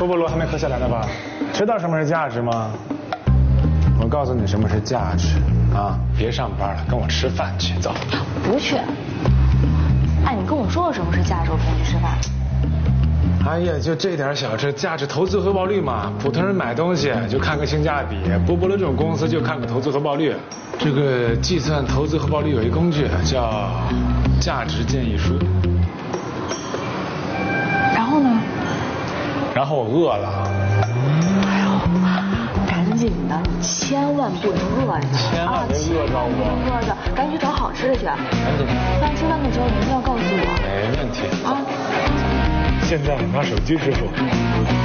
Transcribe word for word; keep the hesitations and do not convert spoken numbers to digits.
托钵罗还没喝下来呢吧？知道什么是价值吗？我告诉你什么是价值啊！别上班了，跟我吃饭去，走。 不去。哎，你跟我说了什么是价值，我陪你去吃饭。 哎呀，就这点小事，价值投资回报率嘛。普通人买东西就看个性价比，波波罗这种公司就看个投资回报率。这个计算投资回报率有一工具叫价值建议书。 然后呢？ 然后我饿了。 哎呦，赶紧的，你千万不能饿着。 千万别饿着我。 饿着，赶紧去找好吃的去。 赶紧。 饭吃饭的时候你一定要告诉我。 没问题。 啊。 现在拿手机支付。